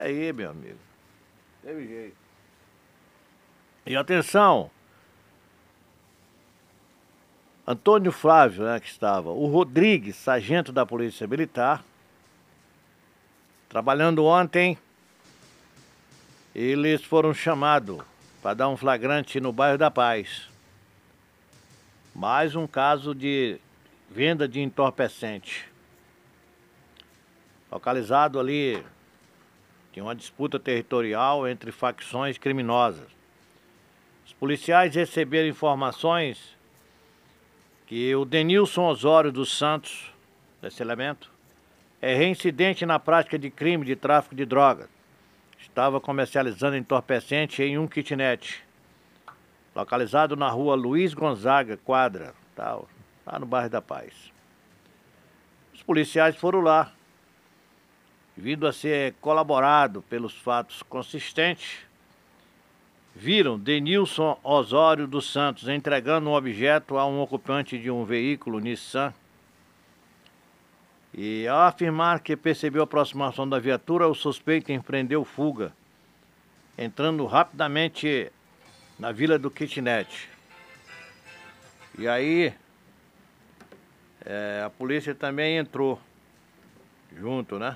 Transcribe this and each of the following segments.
Aí, meu amigo. Teve jeito. E atenção, Antônio Flávio, né, que estava, o Rodrigues, sargento da Polícia Militar, trabalhando ontem, eles foram chamados para dar um flagrante no bairro da Paz. Mais um caso de venda de entorpecente. Localizado ali, tinha uma disputa territorial entre facções criminosas. Os policiais receberam informações que o Denilson Osório dos Santos, desse elemento, é reincidente na prática de crime de tráfico de drogas. Estava comercializando entorpecente em um kitnet, localizado na rua Luiz Gonzaga, quadra, tal, lá no bairro da Paz. Os policiais foram lá, vindo a ser colaborado pelos fatos consistentes, viram Denilson Osório dos Santos entregando um objeto a um ocupante de um veículo Nissan. E ao afirmar que percebeu a aproximação da viatura, o suspeito empreendeu fuga, entrando rapidamente na vila do kitnet. E aí a polícia também entrou junto, né?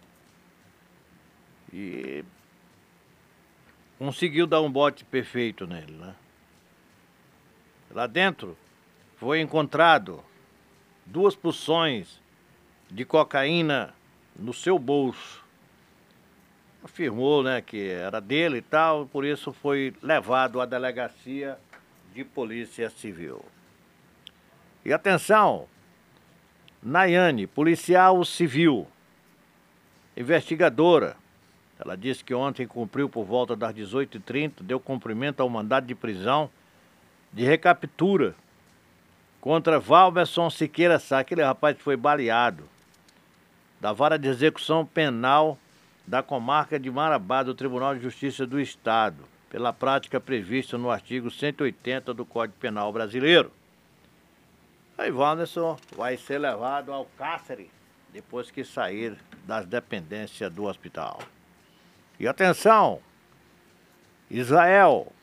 E conseguiu dar um bote perfeito nele, né? Lá dentro foi encontrado 2 porções de cocaína no seu bolso. Afirmou, né, que era dele e tal, por isso foi levado à delegacia de polícia civil. E atenção, Nayane, policial civil, investigadora. Ela disse que ontem cumpriu por volta das 18h30, deu cumprimento ao mandado de prisão de recaptura contra Valberson Siqueira Sá, aquele rapaz que foi baleado, da Vara de Execução Penal da comarca de Marabá, do Tribunal de Justiça do Estado, pela prática prevista no artigo 180 do Código Penal Brasileiro. Aí Wanderson vai ser levado ao cárcere depois que sair das dependências do hospital. E atenção, Israel.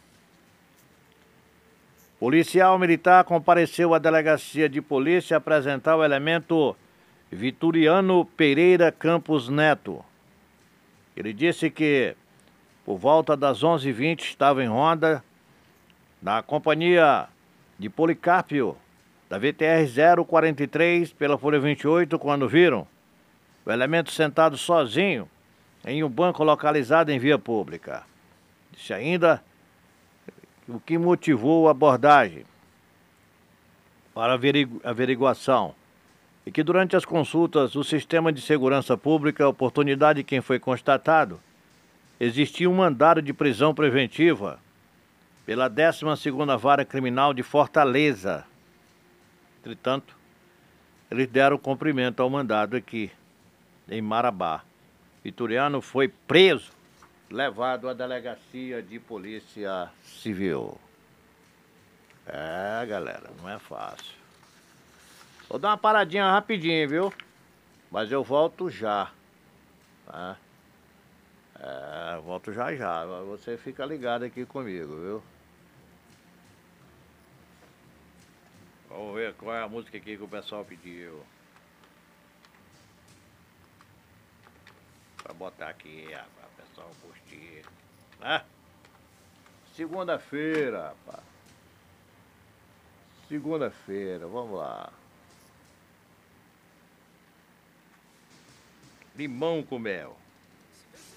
Policial militar compareceu à delegacia de polícia apresentar o elemento Vitoriano Pereira Campos Neto. Ele disse que por volta das 11h20 estava em ronda na companhia de Policarpio da VTR 043 pela Folha 28 quando viram o elemento sentado sozinho em um banco localizado em via pública. Disse ainda o que motivou a abordagem para averiguação e que durante as consultas do Sistema de Segurança Pública, oportunidade de quem foi constatado, existia um mandado de prisão preventiva pela 12ª Vara Criminal de Fortaleza. Entretanto, eles deram cumprimento ao mandado aqui, em Marabá. Vitoriano foi preso, levado à delegacia de polícia civil. Galera, não é fácil. Vou dar uma paradinha rapidinho, viu? Mas eu volto já. Tá? Volto já já. Você fica ligado aqui comigo, viu? Vamos ver qual é a música aqui que o pessoal pediu. Pra botar aqui, rapaz, o pessoal curtir. Né? Segunda-feira, rapaz. Segunda-feira, vamos lá. Limão com mel.